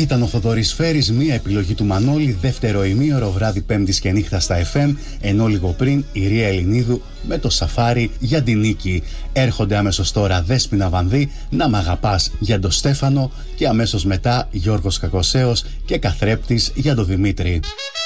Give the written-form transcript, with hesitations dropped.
Ήταν ο Θοδωρής Φέρης, μία επιλογή του Μανώλη, δεύτερο ημίωρο βράδυ Πέμπτης και νύχτα στα FM, ενώ λίγο πριν η Ρία Ελληνίδου με το Σαφάρι για την νίκη. Έρχονται αμέσως τώρα Δέσποινα Βανδύ, Να μ' αγαπάς για τον Στέφανο και αμέσως μετά Γιώργος Κακοσέος και Καθρέπτης για τον Δημήτρη.